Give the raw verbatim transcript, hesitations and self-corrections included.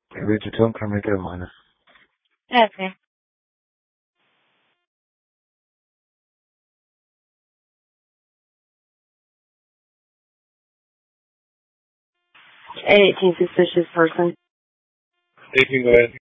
Richard Tom Carmen Carolina. Okay. eighteen suspicious person. eighteen, go ahead.